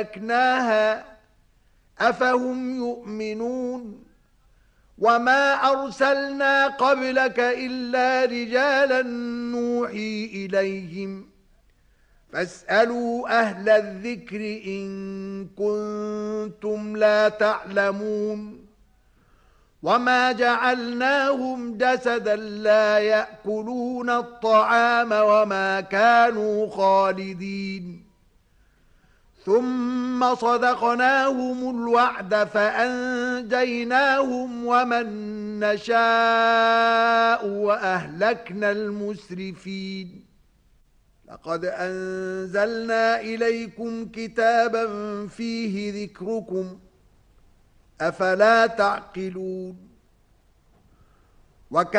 أهلكناها أفهم يؤمنون وما أرسلنا قبلك إلا رجالا نوحي إليهم فاسألوا أهل الذكر إن كنتم لا تعلمون وما جعلناهم جسدا لا يأكلون الطعام وما كانوا خالدين ثم صدقناهم الوعد فأنجيناهم ومن نشاء وأهلكنا المسرفين لقد أنزلنا إليكم كتابا فيه ذكركم أفلا تعقلون